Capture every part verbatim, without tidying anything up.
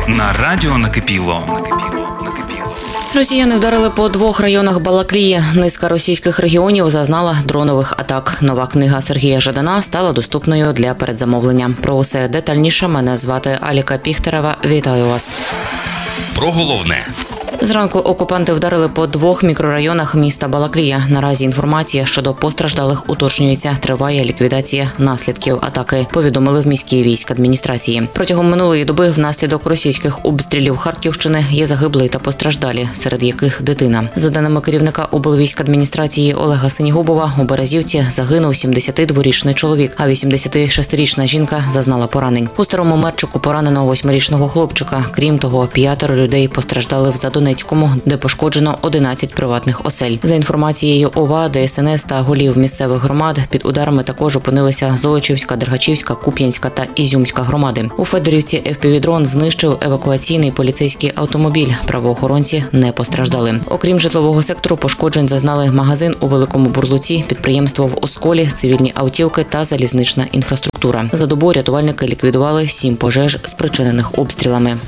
на радіо Накипіло. Росіяни вдарили по двох районах Балаклії. Низка російських регіонів зазнала дронових атак. Нова книга Сергія Жадана стала доступною для передзамовлення. Про усе детальніше. Мене звати Аліка Піхтерева. Вітаю вас. Про головне. Зранку окупанти вдарили по двох мікрорайонах міста Балаклія. Наразі інформація щодо постраждалих уточнюється. Триває ліквідація наслідків атаки, повідомили в міській військадміністрації. Протягом минулої доби внаслідок російських обстрілів Харківщини є загиблі та постраждалі, серед яких дитина. За даними керівника облвійськадміністрації Олега Синігубова, у Березівці загинув сімдесятидворічний чоловік, а вісімдесятишестирічна жінка зазнала поранень. У Старому Мерчику поранено восьмирічного хлопчика. Крім того, п'ятеро людей постраждали в Задонецькому, де пошкоджено одинадцять приватних осель. За інформацією ОВА, ДСНС та голів місцевих громад, під ударами також опинилися Золочівська, Дергачівська, Куп'янська та Ізюмська громади. У Федорівці еф пі ві-дрон знищив евакуаційний поліцейський автомобіль. Правоохоронці не постраждали. Окрім житлового сектору, пошкоджень зазнали магазин у Великому Бурлуці, підприємство в Осколі, цивільні автівки та залізнична інфраструктура. За добу рятувальники ліквідували сім пожеж, спричинених обстрілами.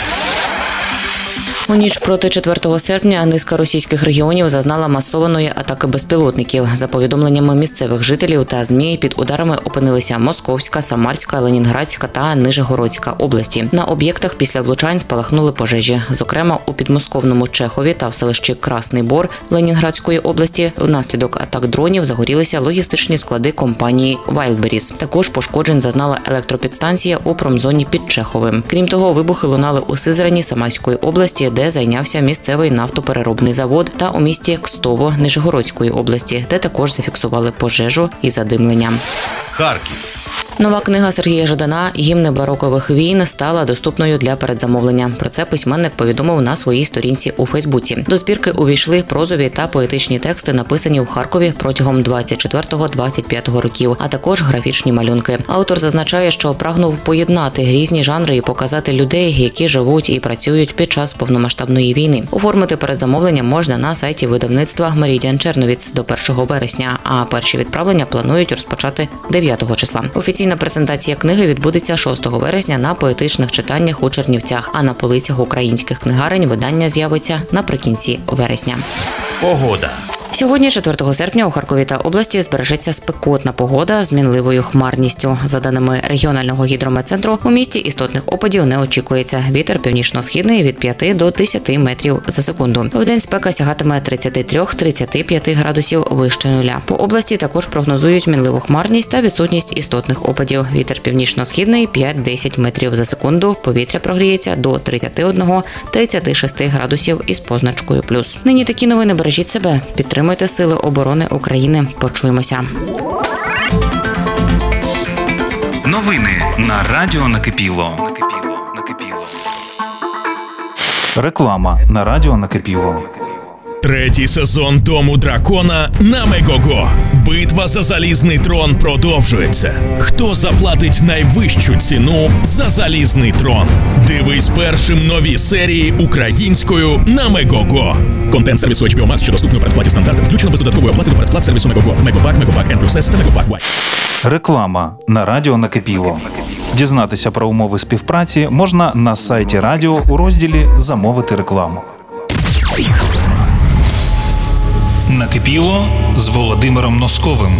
У ніч проти четвертого серпня низка російських регіонів зазнала масованої атаки безпілотників. За повідомленнями місцевих жителів та ЗМІ, під ударами опинилися Московська, Самарська, Ленінградська та Нижегородська області. На об'єктах після влучань спалахнули пожежі. Зокрема, у підмосковному Чехові та в селищі Красний Бор Ленінградської області внаслідок атак дронів загорілися логістичні склади компанії Wildberries. Також пошкоджень зазнала електропідстанція у промзоні під Чеховим. Крім того, вибухи лунали у Сизрані Самарської області, де зайнявся місцевий нафтопереробний завод, та у місті Кстово Нижегородської області, де також зафіксували пожежу і задимлення. Харків. Нова книга Сергія Жадана «Гімни барокових війн» стала доступною для передзамовлення. Про це письменник повідомив на своїй сторінці у Фейсбуці. До збірки увійшли прозові та поетичні тексти, написані в Харкові протягом двадцять четвертого - двадцять п'ятого років, а також графічні малюнки. Автор зазначає, що прагнув поєднати різні жанри і показати людей, які живуть і працюють під час повномасштабної війни. Оформити передзамовлення можна на сайті видавництва «Меридіан Черновіц» до першого вересня, а перші відправлення планують розпочати дев'ятого числа. Офіційна презентація книги відбудеться шостого вересня на поетичних читаннях у Чернівцях, а на полицях українських книгарень видання з'явиться наприкінці вересня. Погода. Сьогодні, четвертого серпня, у Харкові та області збережеться спекотна погода з мінливою хмарністю. За даними регіонального гідрометцентру, у місті істотних опадів не очікується. Вітер північно-східний від п'яти до десяти метрів за секунду. Вдень спека сягатиме тридцять три - тридцять п'ять градусів вище нуля. По області також прогнозують мінливу хмарність та відсутність істотних опадів. Вітер північно-східний п'ять - десять метрів за секунду. Повітря прогріється до тридцять один - тридцять шість градусів із позначкою плюс. Нині такі новини. Бережіть себе. Підтримуйте Сили оборони України. Почуємося. Новини на радіо Накипіло. Реклама на радіо Накипіло. Третій сезон Дому дракона на Мегого. Битва за залізний трон продовжується. Хто заплатить найвищу ціну за залізний трон? Дивись першим нові серії українською на Мегого. Контент сервісу ейч бі о Max, що доступний у передплаті стандарт, включено без додаткової оплати до передплат сервісу Мегого. Мегобак, Мегобак N плюс S та Мегобак Y. Реклама на радіо Накипіло. Дізнатися про умови співпраці можна на сайті радіо у розділі «Замовити рекламу». Накипіло з Володимиром Носковим.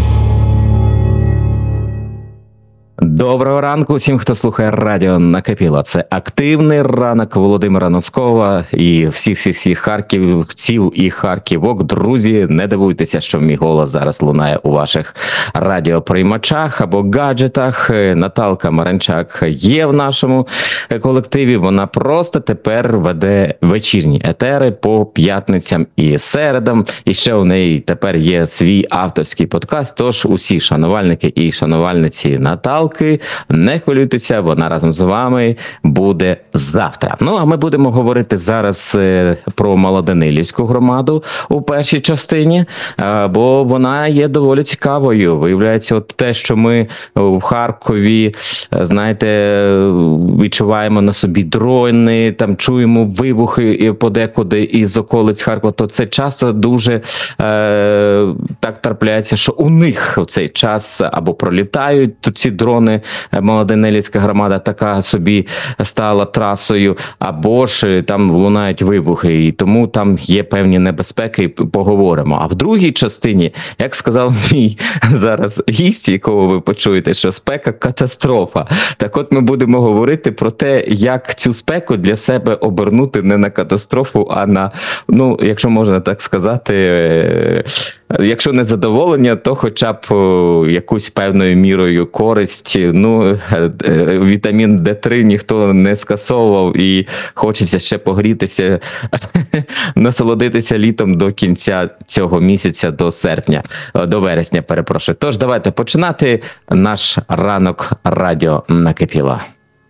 Доброго ранку всім, хто слухає радіо Накипіло. Це активний ранок Володимира Носкова і всіх-всіх харківців і харківок. Друзі, не дивуйтеся, що мій голос зараз лунає у ваших радіоприймачах або гаджетах. Наталка Маренчак є в нашому колективі. Вона просто тепер веде вечірні етери по п'ятницям і середам. І ще у неї тепер є свій авторський подкаст. Тож усі шанувальники і шанувальниці Наталки, не хвилюйтеся, вона разом з вами буде завтра. Ну, а ми будемо говорити зараз про Малоданилівську громаду у першій частині, бо вона є доволі цікавою. Виявляється, от те, що ми в Харкові, знаєте, відчуваємо на собі дрони, там чуємо вибухи подекуди із околиць Харкова, то це часто дуже е, так трапляється, що у них в цей час або пролітають ці дрони, словами, Молодонилівська громада така собі стала трасою, або ж там лунають вибухи, і тому там є певні небезпеки, і поговоримо. А в другій частині, як сказав мій зараз гість, якого ви почуєте, що спека – катастрофа. Так от ми будемо говорити про те, як цю спеку для себе обернути не на катастрофу, а на, ну, якщо можна так сказати, якщо не задоволення, то хоча б якусь певною мірою користь. Ну, вітамін Д три ніхто не скасовував, і хочеться ще погрітися, насолодитися літом до кінця цього місяця, до серпня, до вересня, перепрошую. Тож давайте починати наш ранок радіо накипіло.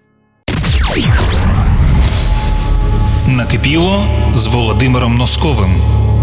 Накипіло з Володимиром Носковим.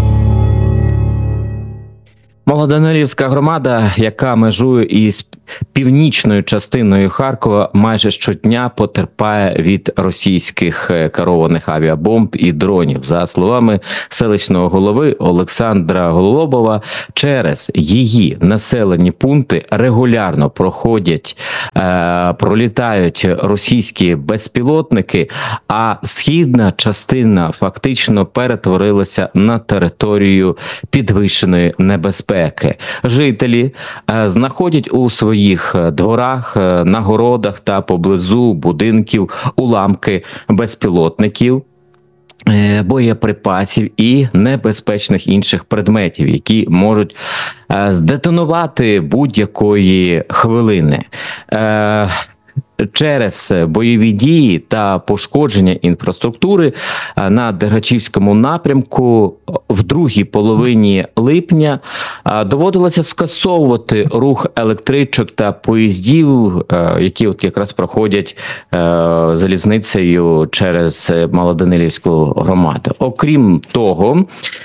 Молодонилівська громада, яка межує із північною частиною Харкова, майже щодня потерпає від російських керованих авіабомб і дронів. За словами селищного голови Олександра Гололобова, через її населені пункти регулярно проходять, е, пролітають російські безпілотники, а східна частина фактично перетворилася на територію підвищеної небезпеки. Жителі е, знаходять у своїх дворах, е, на городах та поблизу будинків уламки безпілотників, е, боєприпасів і небезпечних інших предметів, які можуть е, здетонувати будь-якої хвилини. Е, Через бойові дії та пошкодження інфраструктури на Дергачівському напрямку в другій половині липня доводилося скасовувати рух електричок та поїздів, які от якраз проходять залізницею через Молодонилівську громаду. Окрім того,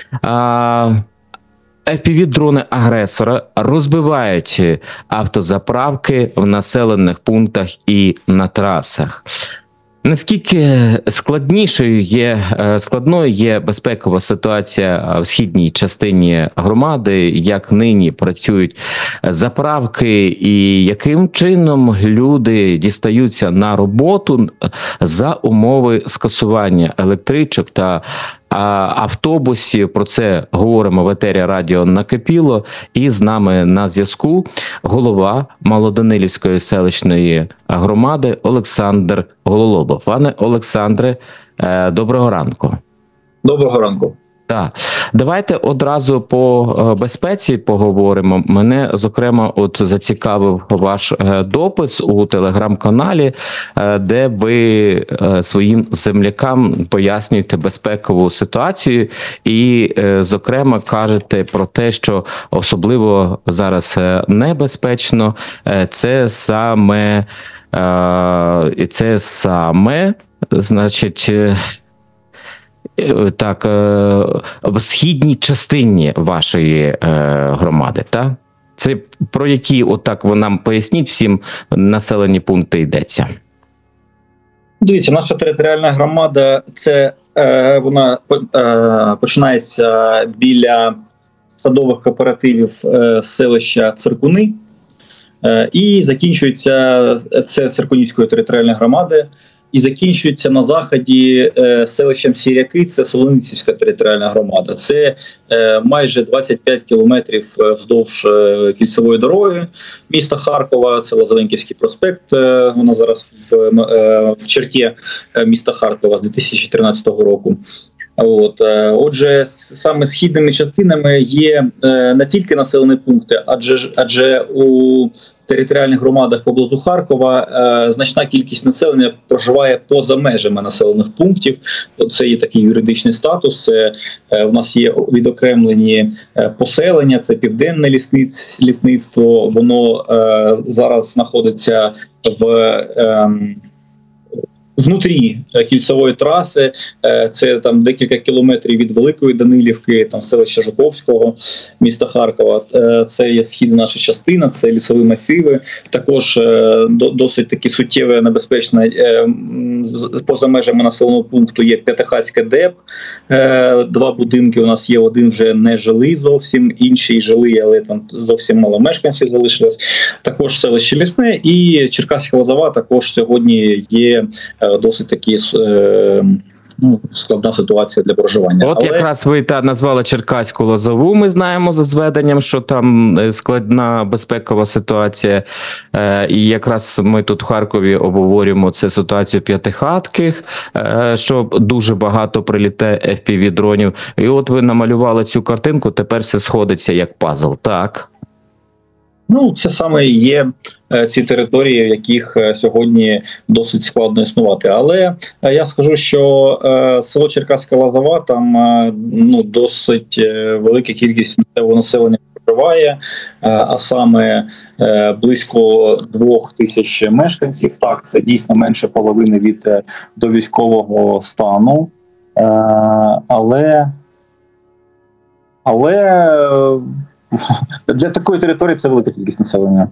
еф пі ві-дрони агресора розбивають автозаправки в населених пунктах і на трасах. Наскільки складнішою є, складною є безпекова ситуація в східній частині громади, як нині працюють заправки і яким чином люди дістаються на роботу за умови скасування електричок та автобусів. Про це говоримо в етері радіо накипіло. І з нами на зв'язку голова Молодонилівської селищної громади Олександр Гололобов. Пане Олександре, доброго ранку. Доброго ранку. Так, давайте одразу по безпеці поговоримо. Мене, зокрема, от зацікавив ваш допис у телеграм-каналі, де ви своїм землякам пояснюєте безпекову ситуацію і, зокрема, кажете про те, що особливо зараз небезпечно це саме, це саме, значить, так, в східній частині вашої е, громади, так? Це про які, отак, ви нам поясніть всім, населені пункти йдеться? Дивіться, наша територіальна громада, це е, вона е, починається біля садових кооперативів е, селища Циркуни е, і закінчується, це Циркунівської територіальної громади, і закінчується на заході е, селищем Сіряки, це Солоницівська територіальна громада. Це е, майже двадцять п'ять кілометрів вздовж е, кільцевої дороги міста Харкова, це Лозовенківський проспект, е, вона зараз в, е, в черті міста Харкова з дві тисячі тринадцятого року. От, е, отже, саме східними частинами є е, не тільки населені пункти, адже, адже у територіальних громадах поблизу Харкова е, значна кількість населення проживає поза межами населених пунктів. Це є такий юридичний статус. Це е, у нас є відокремлені е, поселення, це південне лісниць, лісництво. Воно е, зараз знаходиться в е, внутрі кільцевої траси, це там декілька кілометрів від Великої Данилівки, там селища Жуковського, міста Харкова. Це є східна наша частина, це лісові масиви. Також досить таки суттєве небезпечне поза межами населеного пункту є П'ятихатське ДЕП. Два будинки у нас є, один вже не жилий зовсім, інший жилий, але там зовсім мало мешканців залишилось. Також селище Лісне і Черкаська Лозова також сьогодні є досить такі е, ну, складна ситуація для проживання. От Але... якраз ви та назвали Черкаську Лозову, ми знаємо за зведенням, що там складна безпекова ситуація. Е, і якраз ми тут в Харкові обговорюємо цю ситуацію П'ятихатких, е, що дуже багато прилітає еф пі ві-дронів. І от ви намалювали цю картинку, тепер все сходиться як пазл, так? Ну, це саме і є ці території, в яких сьогодні досить складно існувати. Але я скажу, що село Черкаська Лозова, там ну, досить велика кількість місцевого населення проживає, а саме близько двох тисяч мешканців. Так, це дійсно менше половини від довійськового стану. Але... Але... Для такої території це велика кількість населення.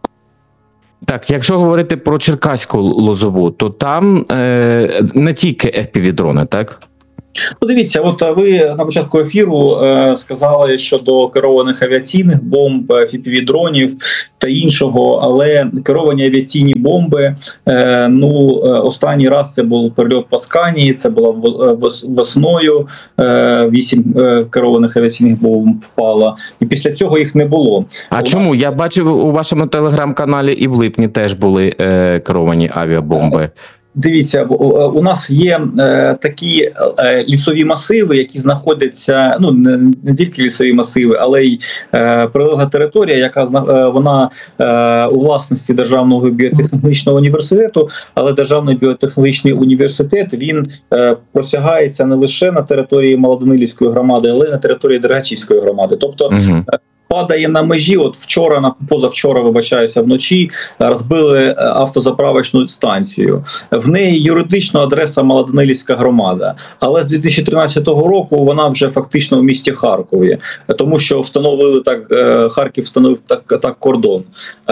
Так, якщо говорити про Черкаську Лозову, то там е, не тільки еф пі ві-дрони, так? Ну, дивіться, от ви на початку ефіру е, сказали щодо керованих авіаційних бомб, еф пі ві-дронів та іншого, але керовані авіаційні бомби, е, ну, останній раз це був перельот по Асканії, це було весною, е, вісім е, керованих авіаційних бомб впало, і після цього їх не було. А у чому? нас... Я бачив у вашому телеграм-каналі і в липні теж були е, керовані авіабомби. Дивіться, у нас є е, такі е, лісові масиви, які знаходяться, ну не, не тільки лісові масиви, але й е, прилегла територія, яка е, вона е, у власності Державного біотехнологічного університету, але Державний біотехнологічний університет, він е, просягається не лише на території Малоданилівської громади, але й на території Дергачівської громади. Тобто Угу. падає на межі. От вчора, на позавчора, вибачаюся, вночі розбили автозаправочну станцію. В неї юридично адреса Малоданилівська громада, але з дві тисячі тринадцятого року вона вже фактично в місті Харкові, тому що встановили так, Харків встановив так, так кордон.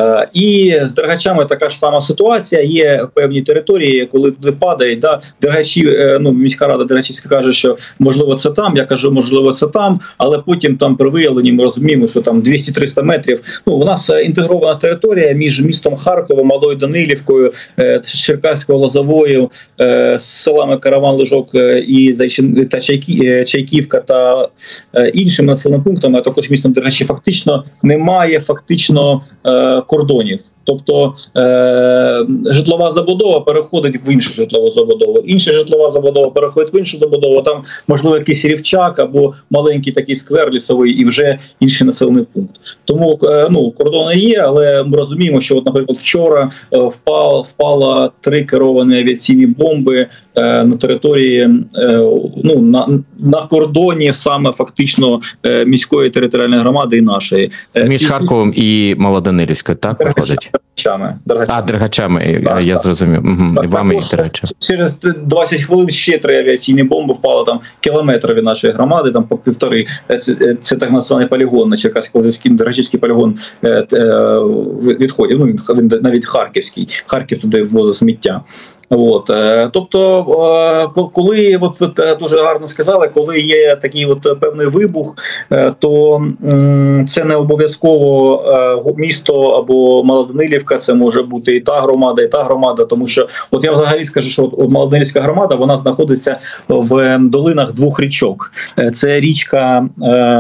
І з Дергачами така ж сама ситуація. Є певні території, коли туди падає, да, Дергачі, ну, міська рада Дергачівська каже, що можливо це там, я кажу, можливо це там, але потім там при виявленні ми розуміємо, що там двісті-триста метрів. Ну, у нас інтегрована територія між містом Харковом, Малою Данилівкою, Черкаською Лозовою, з селами Караван-Лежок і та Чайківка та іншими населеними пунктами, а також містом Дергачі, фактично немає фактично кордонів. Тобто е, житлова забудова переходить в іншу житлову забудову, інша житлова забудова переходить в іншу забудову, там можливо якийсь рівчак або маленький такий сквер лісовий і вже інший населений пункт. Тому е, ну, кордони є, але ми розуміємо, що, от, наприклад, вчора е, впало, впало три керовані авіаційні бомби е, на території, е, ну, на, на кордоні саме фактично е, міської територіальної громади і нашої. Е, Між Харковом і Малоданилівською, так, виходить? Дергачами. А, Дергачами, так, я так. зрозумів. Угу. Так, І вами і також Дергачами. Через двадцять хвилин ще три авіаційні бомби впало там кілометр від нашої громади, там по півтори. Це, це так названий полігон, на Черкасько-Лозівський, Дергачівський полігон е, е, відходів. Ну, він навіть Харківський. Харків туди ввозить сміття. От, тобто, коли, от ви дуже гарно сказали, коли є такий от певний вибух, то це не обов'язково місто або Малоданилівка, це може бути і та громада, і та громада, тому що, от я взагалі скажу, що от Малоданилівська громада, вона знаходиться в долинах двох річок. Це річка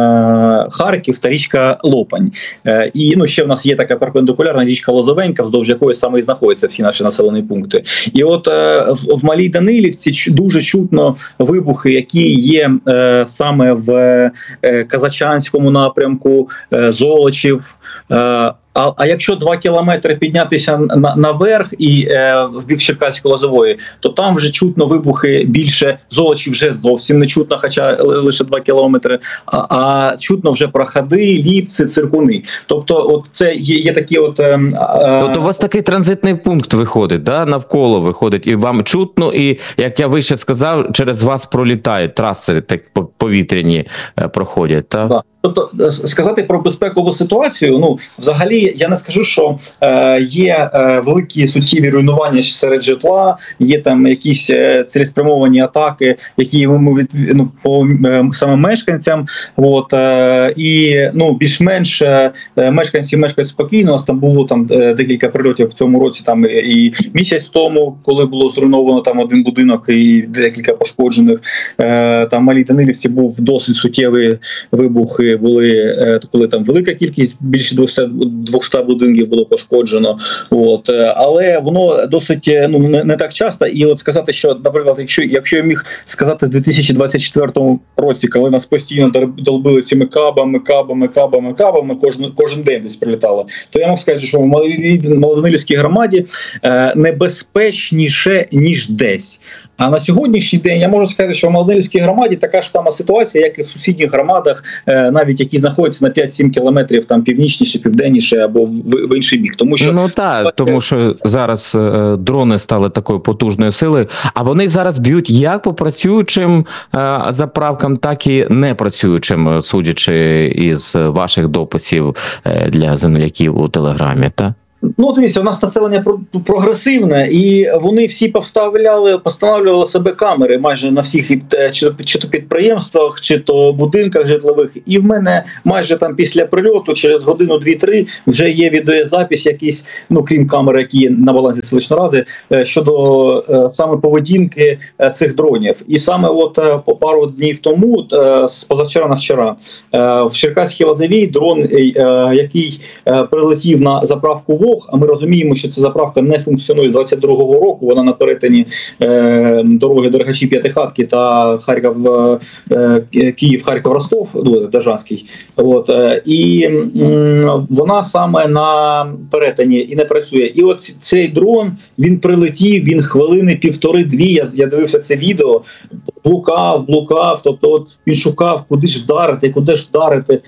Харків та річка Лопань. І, ну, ще в нас є така перпендикулярна річка Лозовенька, вздовж якої саме і знаходяться всі наші населені пункти. І от От в Малій Данилівці дуже чутно вибухи, які є е, саме в е, Казачанському напрямку, е, Золочів, Е, А, а якщо два кілометри піднятися на, наверх і е, в бік Черкаської Лозової, то там вже чутно вибухи більше, Золочі вже зовсім не чутно, хоча лише два кілометри, а, а чутно вже проходи, Ліпці, Циркуни. Тобто от це є, є такі от... Е, е, Тобто у вас такий транзитний пункт виходить, да? Навколо виходить, і вам чутно, і, як я вище сказав, через вас пролітають траси так повітряні е, проходять, так? Да. Тобто сказати про безпекову ситуацію, ну взагалі я не скажу, що е, є е, великі суттєві руйнування серед житла, є там якісь е, цілеспрямовані атаки, які ми від ну, по е, саме мешканцям. От е, і ну більш-менш е, мешканці мешкають спокійно. У нас там було там е, декілька прильотів в цьому році. Там і місяць тому, коли було зруйновано там один будинок і декілька пошкоджених. Е, там в Малій Данилівці був досить суттєвий вибух. Були, коли там велика кількість, більше двохсот будинків було пошкоджено. От. Але воно досить ну, не, не так часто. І от сказати, що, наприклад, якщо, якщо я міг сказати в дві тисячі двадцять четвертому році, коли нас постійно долбили цими кабами, кабами, кабами, кабами, кожен, кожен день десь прилітало, то я мог сказати, що в Малоданилівській громаді е, небезпечніше, ніж десь. А на сьогоднішній день я можу сказати, що в Малоданилівській громаді така ж сама ситуація, як і в сусідніх громадах, навіть які знаходяться на п'ять-сім кілометрів там північніше, південніше або в, в інший бік. Тому що ну так, тому що зараз е, дрони стали такою потужною силою, а вони зараз б'ють як по працюючим е, заправкам, так і непрацюючим, судячи із ваших дописів е, для земляків у Телеграмі, так? Ну, дивіться, у нас населення прогресивне, і вони всі поставляли, постановлювали себе камери майже на всіх, чи, чи то підприємствах, чи то будинках житлових. І в мене майже там після прильоту, через годину дві-три, вже є відеозапис якийсь, ну, крім камер, які є на балансі селищної ради, щодо е, саме поведінки е, цих дронів. І саме от е, по пару днів тому, е, з позавчора на вчора, е, в Черкаській Лозовій дрон, е, який е, прилетів на заправку ВОГ, а ми розуміємо, що ця заправка не функціонує з двадцять другого року, вона на перетині е, дороги Дергачі-П'ятихатки та Харків, е, Київ, Харків, Ростов, ну, Держанський. От, е, і м, вона саме на перетині і не працює. І от цей дрон, він прилетів, він хвилини півтори-дві, я, я дивився це відео, блукав, блукав, тобто от він шукав, куди ж вдарити, куди ж вдарити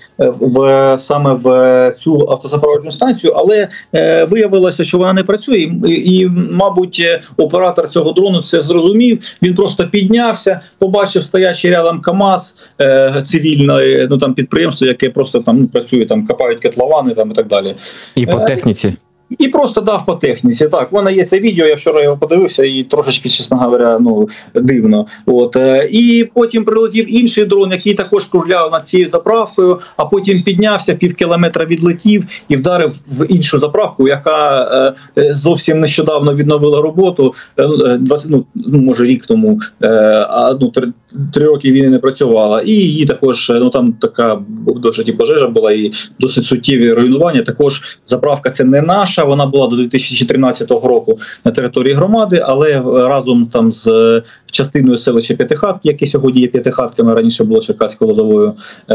в, саме в цю автозаправочну станцію, але е, виявилося, що вона не працює, і, і, мабуть, оператор цього дрону це зрозумів, він просто піднявся, побачив стоячий рядом КАМАЗ е, цивільне, ну там підприємство, яке просто там ну, працює, там копають котловани там і так далі. І по техніці. І просто дав по техніці. Так, в мене є це відео, я вчора його подивився, і трошечки, чесно говоря, ну, дивно. От. І потім прилетів інший дрон, який також кружляв над цією заправкою, а потім піднявся, пів кілометра відлетів і вдарив в іншу заправку, яка е, зовсім нещодавно відновила роботу, е, двадцять, ну, може рік тому, е, а ну, три, три роки він не працювала. І її також, ну там така досить пожежа була і досить суттєві руйнування. Також заправка це не наша, вона була до дві тисячі тринадцятого року на території громади, але разом там з частиною селища П'ятихатки, яке сьогодні є П'ятихатками, раніше було Черкаською Лозовою,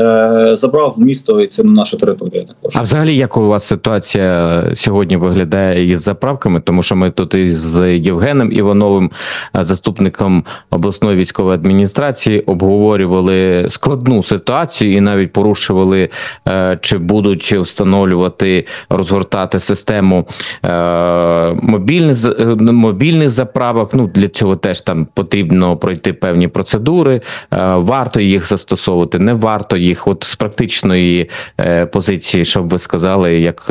е, забрав місто, і це не наша територія також. А взагалі, як у вас ситуація сьогодні виглядає із заправками? Тому що ми тут із Євгеном Івановим, заступником обласної військової адміністрації, обговорювали складну ситуацію і навіть порушували, чи будуть встановлювати, розгортати систему мобільних, мобільних заправок. Ну, для цього теж там потрібно пройти певні процедури. Варто їх застосовувати, не варто їх. От з практичної позиції, щоб ви сказали, як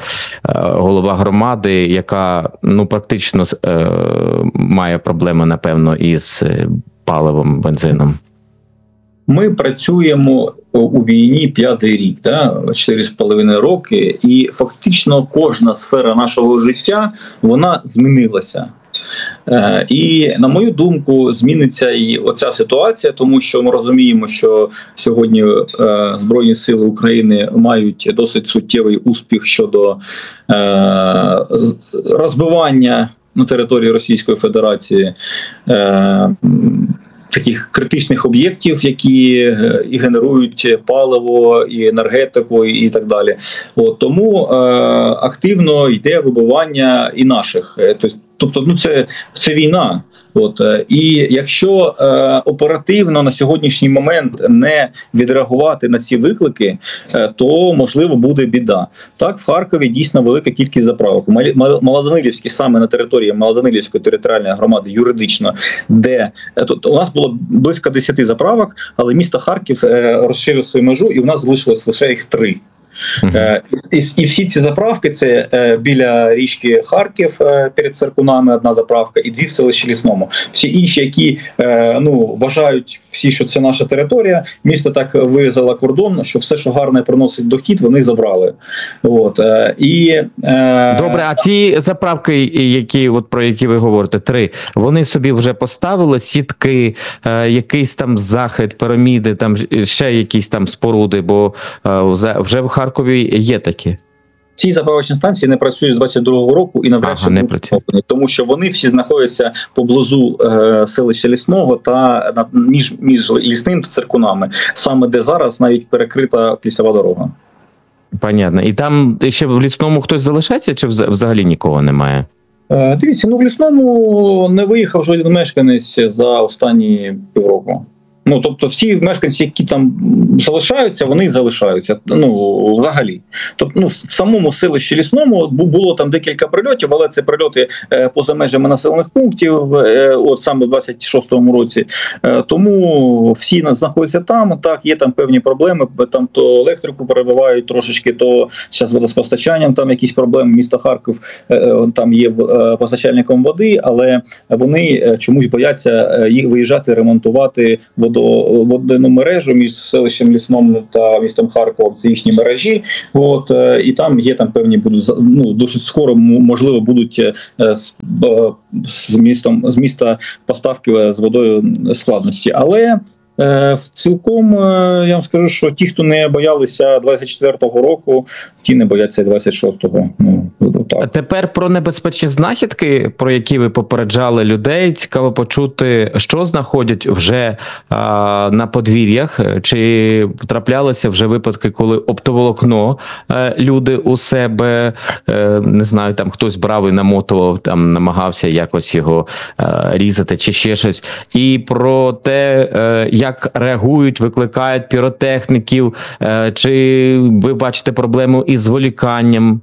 голова громади, яка, ну, практично має проблеми, напевно, із паливом, бензином. Ми працюємо у війні п'ятий рік, да, чотири з половиною роки, і фактично кожна сфера нашого життя, вона змінилася. Е, і, на мою думку, зміниться і оця ситуація, тому що ми розуміємо, що сьогодні е, Збройні Сили України мають досить суттєвий успіх щодо е, розбивання на території Російської Федерації е, таких критичних об'єктів, які і генерують паливо, і енергетику, і так далі. От, тому е, активно йде вибивання і наших. Тобто, ну це, це війна. От, і якщо е, оперативно на сьогоднішній момент не відреагувати на ці виклики, е, то можливо буде біда. Так, в Харкові дійсно велика кількість заправок. Молодонилівські, саме на території Молодонилівської територіальної громади, юридично, де е, тут у нас було близько десяти заправок, але місто Харків е, розширив свою межу, і в нас залишилось лише їх три. Uh-huh. І, і всі ці заправки це е, біля річки Харків е, перед Циркунами одна заправка і дві в селищі Лісному. Всі інші, які е, ну, вважають всі, що це наша територія, місто так вирізало кордон, що все, що гарне приносить дохід, вони забрали. От, е, і, е... Добре, а ці заправки, які, от, про які ви говорите, три, вони собі вже поставили сітки, е, якийсь там захід, піраміди, там ще якісь там споруди, бо е, вже в Харкові є такі. Ці заправочні станції не працюють з двадцять другого року і навряд чи ага, будуть встановлені, тому що вони всі знаходяться поблизу е, селища Лісного та на, між, між Лісним та Циркунами, саме де зараз навіть перекрита лісова дорога. Понятно. І там ще в Лісному хтось залишається, чи взагалі нікого немає? Е, дивіться, ну в Лісному не виїхав жоден мешканець за останні півроку. Ну, тобто всі мешканці, які там залишаються, вони залишаються, ну, взагалі. Тобто, ну, в самому селищі Лісному було там декілька прильотів, але це прильоти е, поза межами населених пунктів, е, от саме в двадцять шостому році. Е, тому всі знаходяться там, так, є там певні проблеми, там то електрику перебивають трошечки, то зараз водопостачанням там якісь проблеми, місто Харків е, там є е, постачальником води, але вони чомусь бояться їх виїжджати, ремонтувати воду водну мережу між селищем Лісному та містом Харковом, це їхні мережі. От, і там є там певні будуть, ну, дуже скоро, можливо, будуть з, з містом з міста поставки з водою складності. Але в цілком я вам скажу, що ті, хто не боялися двадцять четвертого року, ті не бояться двадцять шостого. Ну, так. А тепер про небезпечні знахідки, про які ви попереджали людей. Цікаво почути, що знаходять вже а, на подвір'ях. Чи траплялися вже випадки, коли оптоволокно а, люди у себе, а, не знаю, там хтось брав і намотував, там намагався якось його а, різати чи ще щось. І про те, а, як реагують, викликають піротехніків, а, чи ви бачите проблему із зволіканням?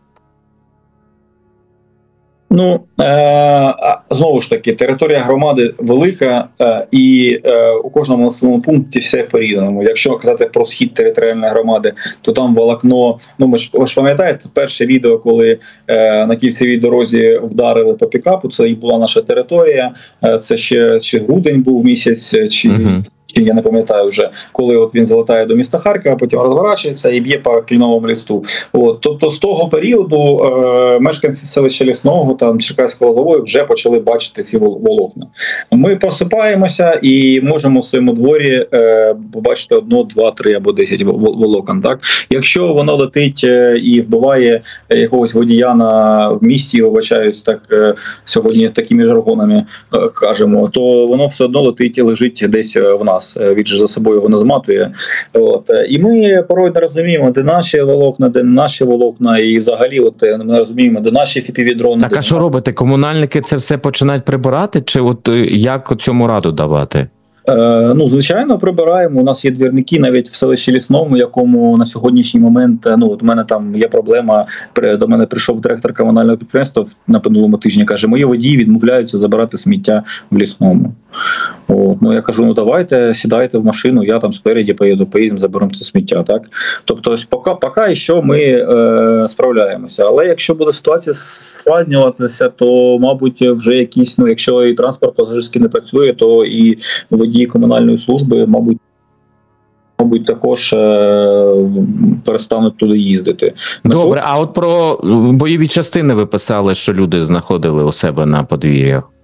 Ну, е, знову ж таки, територія громади велика, е, і е, у кожному населеному пункті все по-різному. Якщо казати про схід територіальної громади, то там волокно, ну ви ж, ви ж пам'ятаєте, перше відео, коли е, на кільцевій дорозі вдарили по пікапу, це і була наша територія, е, це ще, ще грудень був місяць, чи... Uh-huh. Я не пам'ятаю вже, коли от він залетає до міста Харкова, потім розворачується і б'є по кліновому листу. От, тобто з того періоду е, мешканці селища Лісного, там Черкаського Лозової вже почали бачити ці волокна. Ми просипаємося і можемо в своєму дворі е, побачити одно, два, три або десять волокон. Так? Якщо воно летить е, і вбиває якогось водія на в місті, вибачаюсь так е, сьогодні такими жаргонами е, кажемо, то воно все одно летить і лежить десь в нас. Він же за собою його не зматує. От. І ми порой не розуміємо, де наші волокна, де не наші волокна, і взагалі от ми не розуміємо, де наші еф пі ві-дрони. Так, а що робите? Комунальники це все починають прибирати? Чи от як цьому раду давати? Е, ну, звичайно, прибираємо. У нас є двірники навіть в селищі Лісному, якому на сьогоднішній момент, ну, от у мене там є проблема, до мене прийшов директор комунального підприємства на минулому тижні, каже, мої водії відмовляються забирати сміття в Лісному. От, ну, я кажу, ну давайте, сідайте в машину, я там спереді поїду, поїдемо, заберемо це сміття, так? Тобто, поки, поки що ми е, справляємося. Але якщо буде ситуація складнюватися, то, мабуть, вже якісь, ну, якщо і транспорт пасажирський не працює, то і водії комунальної служби, мабуть, мабуть, також е, перестануть туди їздити. Добре, а от про бойові частини ви писали, що люди знаходили у себе на подвір'ях?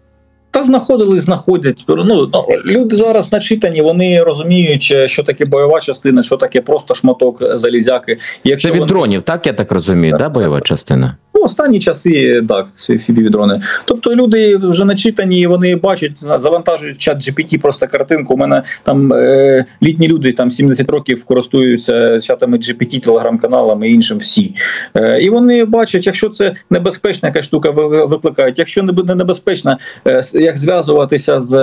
Та знаходили, знаходять. Ну, люди зараз начитані, вони розуміють, що таке бойова частина, що таке просто шматок залізяки. Якщо Це від вони... дронів, так я так розумію, да, бойова частина? Ну, останні часи, так, це фібі-дрони. Тобто люди вже начитані, вони бачать, завантажують в чат джі пі ті просто картинку. У мене там е, літні люди, там сімдесят років користуються чатами джі пі ті, телеграм-каналами і іншим всі. Е, і вони бачать, якщо це небезпечна якась штука, викликають. Якщо не небезпечна, е, як зв'язуватися з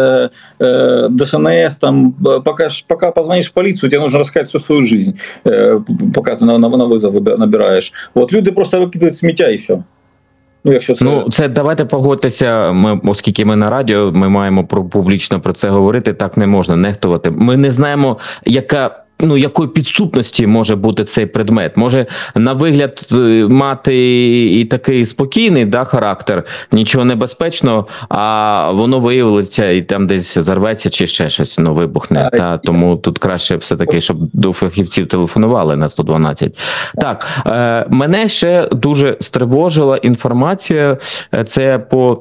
е, де ес ен ес, там, поки, поки позвониш в поліцію, тебе нужно розказати всю свою життя, е, поки ти на, на, на визов набираєш. От люди просто викидають сміття і все. Ну, якщо це... ну, це давайте погодьтеся, ми, оскільки ми на радіо, ми маємо про публічно про це говорити, так не можна нехтувати. Ми не знаємо, яка, ну, якої підступності може бути цей предмет. Може на вигляд мати і такий спокійний, да, характер, нічого небезпечного, а воно виявилося і там десь зарветься чи ще щось, ну, вибухне. А, та, тому тут краще все-таки, щоб до фахівців телефонували на сто дванадцять. Так, е, мене ще дуже стривожила інформація, це по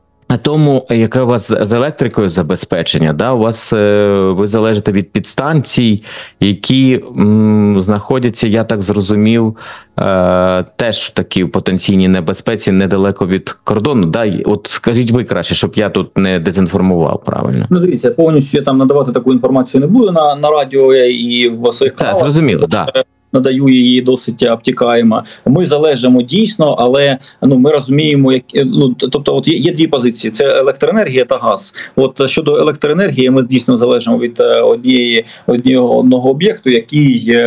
тому, яке у вас з електрикою забезпечення, да? У вас е, ви залежите від підстанцій, які м, знаходяться, я так зрозумів, е, теж в такій потенційній небезпеці недалеко від кордону. Да? От скажіть ви краще, щоб я тут не дезінформував правильно. Ну, дивіться, повністю я там надавати таку інформацію не буду на, на радіо і в своїх каналах. Так, зрозуміло, так. Да. Надаю її досить обтікаємо. Ми залежимо дійсно, але ну ми розуміємо, як ну тобто, от є, є дві позиції: це електроенергія та газ. От щодо електроенергії, ми дійсно залежимо від однієї одного одного об'єкту, який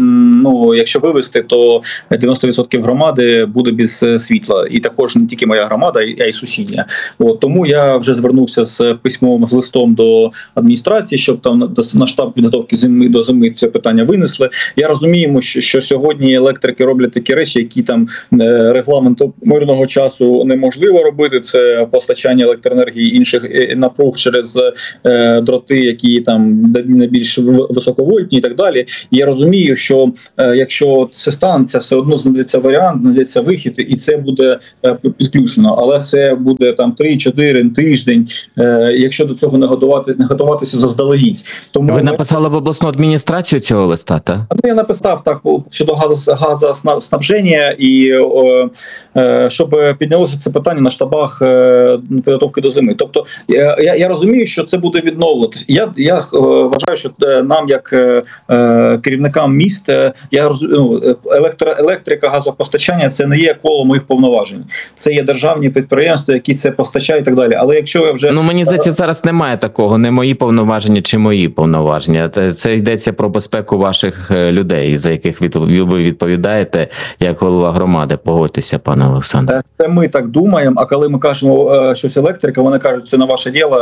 ну, якщо вивести, то дев'яносто відсотків громади буде без світла, і також не тільки моя громада, а й сусідня. От тому я вже звернувся з письмовим з листом до адміністрації, щоб там на штаб підготовки зими до зими це питання винесли. Я розумію. Що, що сьогодні електрики роблять такі речі, які там е, регламентом мирного часу неможливо робити. Це постачання електроенергії інших напруг через е, дроти, які там не більш високовольтні і так далі. І я розумію, що е, якщо це станеться, все одно знайдеться варіант, знайдеться вихід, і це буде е, підключено. Але це буде там три-чотири тиждень, е, якщо до цього не готувати, не готуватися заздалегідь. Тому ви написали в обласну адміністрацію цього листа, так? Я написав так щодо газоснабження і о, е, щоб піднялося це питання на штабах е, підготовки до зими. Тобто я, я розумію, що це буде відновлюватися. Я, я е, вважаю, що нам, як е, керівникам міст, я розумію, електро, електрика, газопостачання це не є коло моїх повноважень. Це є державні підприємства, які це постачають і так далі. Але якщо я вже ну мені здається, зараз немає такого, не мої повноваження чи мої повноваження. Це, це йдеться про безпеку ваших людей, за яких ви відповідаєте як голова громади. Погодьтеся, пане Олександре. Це ми так думаємо, а коли ми кажемо щось електрика, вони кажуть, це не ваше діло,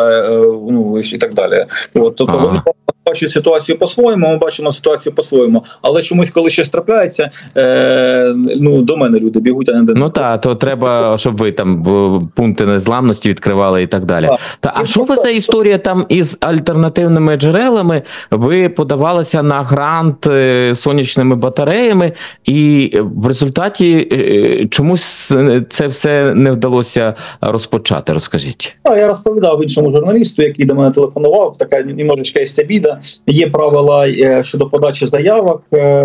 ну і так далі. От, тобто ага. Вони бачать ситуацію по-своєму, ми бачимо ситуацію по-своєму. Але чомусь, коли щось трапляється, е, ну до мене люди бігуть, а не до ну так, то треба, щоб ви там пункти незламності відкривали і так далі. А, Та, а що ви за історія там із альтернативними джерелами? Ви подавалися на грант сонячними батареями, і в результаті чомусь це все не вдалося розпочати. Розкажіть. А, я розповідав іншому журналісту, який до мене телефонував, така немножечка є біда. Є правила щодо подачі заявок.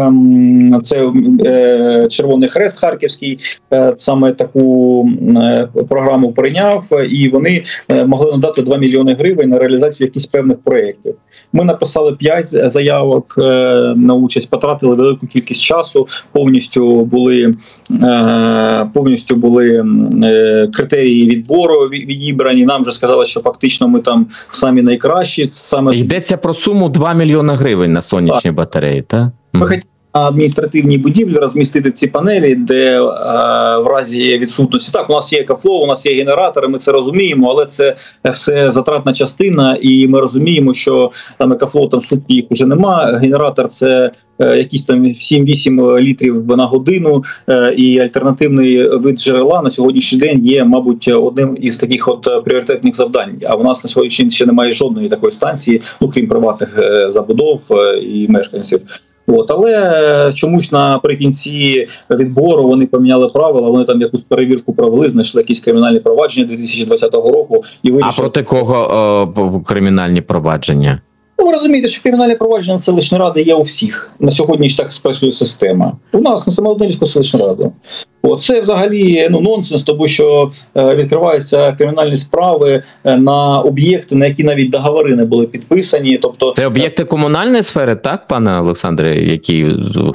Це Червоний Хрест Харківський саме таку програму прийняв, і вони могли надати два мільйони гривень на реалізацію якихось певних проєктів. Ми написали п'ять заявок на участь, потратили велику кількість часу, повністю були повністю були критерії відбору відібрані. Нам вже сказали, що фактично ми там самі найкращі. Саме йдеться про суму два мільйони гривень на сонячні так. батареї, так? Ми хотіли на адміністративній будівлі розмістити ці панелі, де а, в разі відсутності, так, у нас є екофлоу, у нас є генератори, ми це розуміємо, але це все затратна частина, і ми розуміємо, що там екофлоу, там сутки їх вже нема, генератор це е, якісь там сім-вісім літрів на годину, е, і альтернативний вид джерела на сьогоднішній день є, мабуть, одним із таких от пріоритетних завдань, а в нас на сьогоднішній день ще немає жодної такої станції, ну, крім приватних е, забудов е, і мешканців. От, але чомусь наприкінці відбору вони поміняли правила, вони там якусь перевірку провели, знайшли якісь кримінальні провадження дві тисячі двадцятого року і вирішили... А проти кого о, кримінальні провадження? Ну, ви розумієте, що кримінальне провадження селищної ради є у всіх. На сьогодні ж так працює система. У нас на Самоодинівську селищну раду. О, це взагалі ну, нонсенс, тому що е, відкриваються кримінальні справи е, на об'єкти, на які навіть договори не були підписані. Тобто Це об'єкти комунальної сфери, так, пане Олександре, які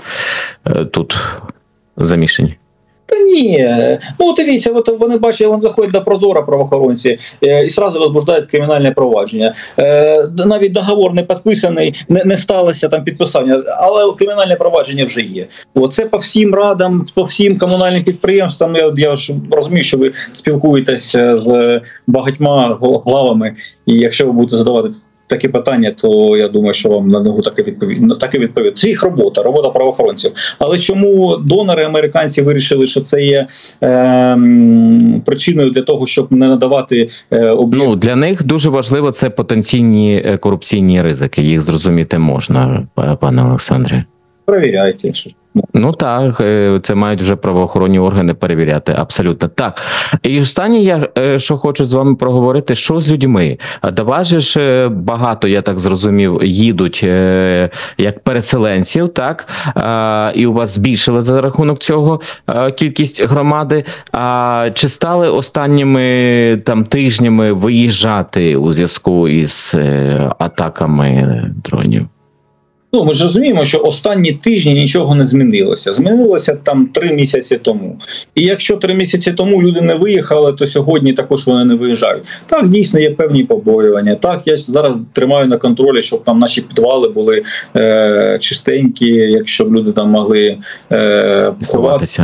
е, тут замішані? Та ні, ну дивіться, от вони бачать, вони заходять до Прозора правоохоронці е, і одразу возбуждають кримінальне провадження. Е, навіть договор не підписаний, не, не сталося там підписання, але кримінальне провадження вже є. От, це по всім радам, по всім комунальним підприємствам. Я, я ж розумію, що ви спілкуєтеся з багатьма главами, і якщо ви будете задавати такі питання, то я думаю, що вам на ногу таке відповідь. Таке відповідь. Це їх робота, робота правоохоронців. Але чому донори американці вирішили, що це є е, причиною для того, щоб не надавати е, об'єкт? Ну, для них дуже важливо це потенційні е, корупційні ризики. Їх зрозуміти можна, пане Олександре. Перевіряйте. Ну так, це мають вже правоохоронні органи перевіряти, абсолютно. Так, і останнє я, що хочу з вами проговорити, що з людьми? До вас же ж багато, я так зрозумів, їдуть як переселенців, так? І у вас збільшили за рахунок цього кількість громади. А чи стали останніми там тижнями виїжджати у зв'язку із атаками дронів? Ну, ми ж розуміємо, що останні тижні нічого не змінилося. Змінилося там три місяці тому. І якщо три місяці тому люди не виїхали, то сьогодні також вони не виїжджають. Так, дійсно, є певні побоювання. Так, я зараз тримаю на контролі, щоб там наші підвали були е- чистенькі, якщо б люди там могли е- ховатися.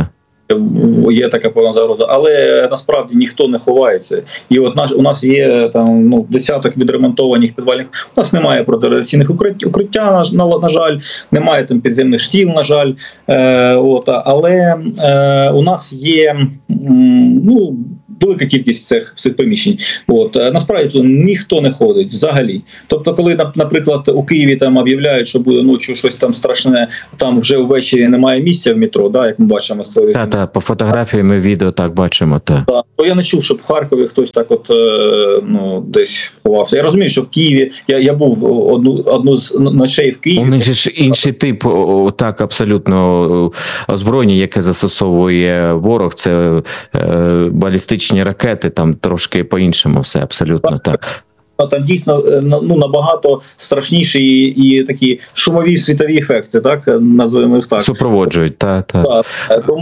Є така певна загроза, але насправді ніхто не ховається. І от наш у нас є там ну десяток відремонтованих підвальних. У нас немає протирадіаційних укриття, на, на, на жаль, немає там підземних шкіл, на жаль. Е, от, але е, у нас є м, ну. велика кількість цих, цих приміщень. От. Насправді тут ніхто не ходить взагалі. Тобто, коли, наприклад, у Києві там об'являють, що буде ночі щось там страшне, там вже ввечері немає місця в метро, да, як ми бачимо. Так, так, по фотографіям і відео так бачимо. Так. Так. То я не чув, щоб в Харкові хтось так от ну, десь ховався. Я розумію, що в Києві, я, я був одну, одну з ночей в Києві. У них же ж інший тип, так, абсолютно озброєння, яке застосовує ворог, це е, балістичні ракети, там трошки по-іншому все, абсолютно так. Там дійсно ну, набагато страшніші і, і такі шумові світові ефекти, так, називаємо їх так. Супроводжують, так, так. Так, тому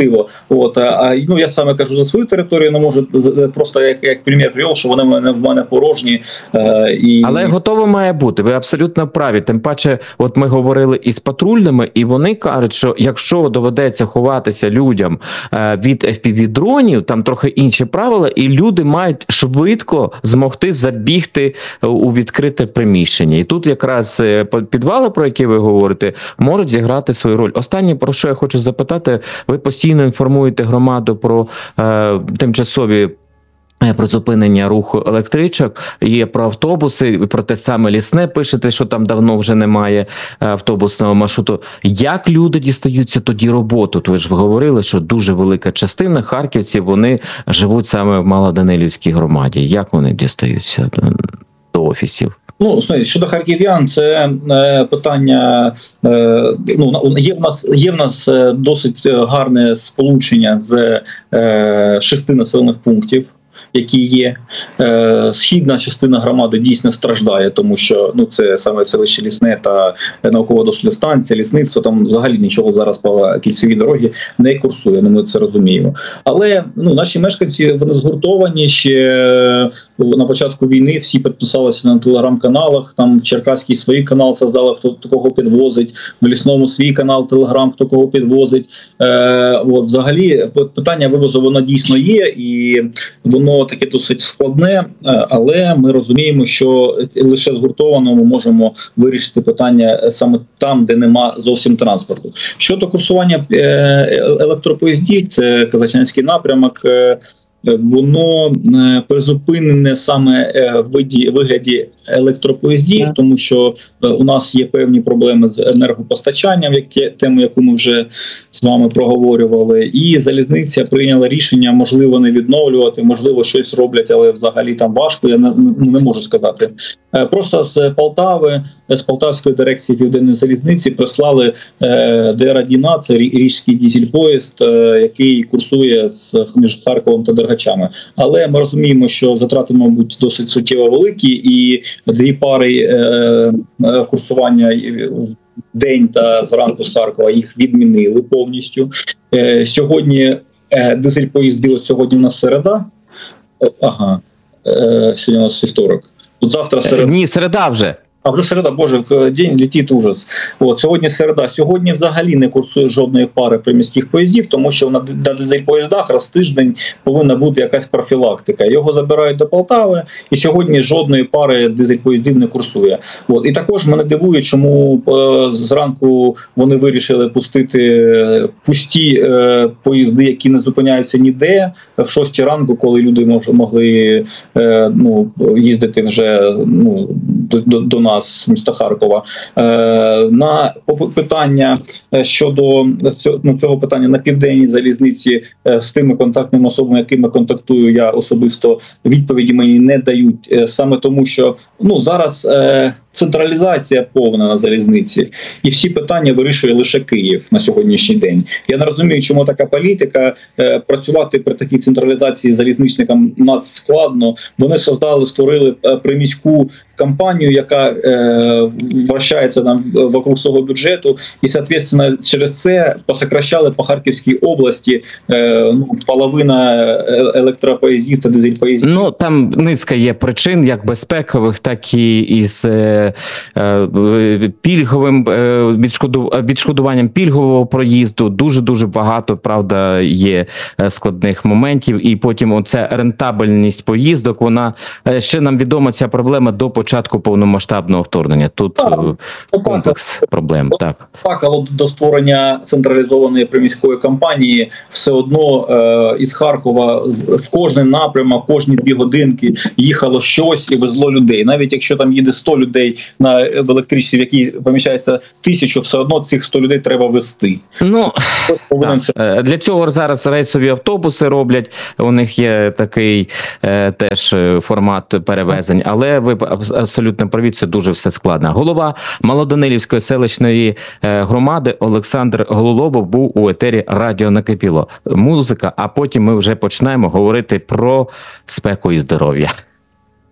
От, а, ну, я саме кажу за свою територію, не можу просто як, як примір привів, що вони в мене, в мене порожні. Е, і... Але готово має бути, ви абсолютно праві. Тим паче, от ми говорили із патрульними, і вони кажуть, що якщо доведеться ховатися людям е, від еф пі ві-дронів, там трохи інші правила, і люди мають швидко змогти забігти у відкрите приміщення. І тут якраз підвали, про які ви говорите, можуть зіграти свою роль. Останнє, про що я хочу запитати, ви постійно Постійно інформуєте громаду про е, тимчасові призупинення руху електричок, є про автобуси, про те саме Лісне пишете, що там давно вже немає автобусного маршруту. Як люди дістаються тоді роботу? То ви ж говорили, що дуже велика частина харківців, вони живуть саме в Малоданилівській громаді. Як вони дістаються до, до офісів? Ну, смотрите, щодо харків'ян, це е, питання, е, ну, є в нас, є в нас досить гарне сполучення з е, шести населених пунктів, які є. Е, східна частина громади дійсно страждає, тому що ну, це саме селище Лісне та наукова-дослідна станція, лісництво, там взагалі нічого зараз по кільцевій дорогі не курсує, ну, ми це розуміємо. Але ну, наші мешканці, вони згуртовані ще на початку війни, всі підписалися на телеграм-каналах, там в Черкаській свій канал создали, хто кого підвозить, в Лісному свій канал, телеграм, хто кого підвозить. Е, от, взагалі, питання вивозу, воно дійсно є, і воно таке досить складне, але ми розуміємо, що лише згуртовано ми можемо вирішити питання саме там, де нема зовсім транспорту. Щодо курсування електропоїздів, це Казачанський напрямок, воно е, призупинене саме е, в виді, вигляді електропоїздів, тому що е, у нас є певні проблеми з енергопостачанням, яке, тему, яку ми вже з вами проговорювали, і залізниця прийняла рішення, можливо, не відновлювати, можливо, щось роблять, але взагалі там важко, я не, не можу сказати. Е, просто з Полтави, з Полтавської дирекції Південної залізниці прислали е, Д Р один А, це ріжський дізель-поїзд, е, який курсує з, між Харковом та Дергачами. Але ми розуміємо, що затрати, мабуть, досить суттєво великі, і дві пари е, е, курсування в день та зранку з Харкова їх відмінили повністю. Е, сьогодні е, дизель-поїзди, ось сьогодні у нас середа, е, ага, е, сьогодні у нас вівторок. Тут завтра середа. Ні, середа вже. А вже середа, боже, день летить ужас. От, сьогодні середа. Сьогодні взагалі не курсує жодної пари приміських поїздів, тому що на, на дизель-поїздах раз в тиждень повинна бути якась профілактика. Його забирають до Полтави, і сьогодні жодної пари дизель-поїздів не курсує. От. І також мене дивує, чому е, зранку вони вирішили пустити пусті е, поїзди, які не зупиняються ніде, в шостій ранку, коли люди мож, могли е, ну, їздити вже ну, до, до, до нас. З міста Харкова. Е, на питання щодо цього, ну, цього питання на південній залізниці е, з тими контактними особами, якими контактую я особисто, відповіді мені не дають, е, саме тому, що ну, зараз е, централізація повна на залізниці, і всі питання вирішує лише Київ на сьогоднішній день. Я не розумію, чому така політика, е, працювати при такій централізації залізничникам надскладно. Вони создали, створили е, приміську компанію, яка е, вращається там вокруг свого бюджету, і, соответственно, через це посокращали по Харківській області е, ну, половина електропоїздів та дизель-поїздів. Ну, там низка є причин, як безпекових, так і із е, е, пільговим е, відшкоду, відшкодуванням пільгового проїзду. Дуже-дуже багато, правда, є складних моментів. І потім оця рентабельність поїздок, вона, ще нам відома ця проблема до початку повномасштабного вторгнення. Тут так, комплекс так, проблем. Так, так, але до створення централізованої приміської компанії все одно е, із Харкова в кожний напрямок, кожні дві годинки їхало щось і везло людей. Навіть якщо там їде сто людей на в електричці, в якій поміщається тисячу, все одно цих сто людей треба вести. Ну, так. Для цього зараз рейсові автобуси роблять, у них є такий е, теж формат перевезень, але ви абсолютно праві, це дуже все складно. Голова Малоданилівської селищної громади Олександр Гололобов був у етері радіо «Накипіло». Музика, а потім ми вже починаємо говорити про спеку і здоров'я.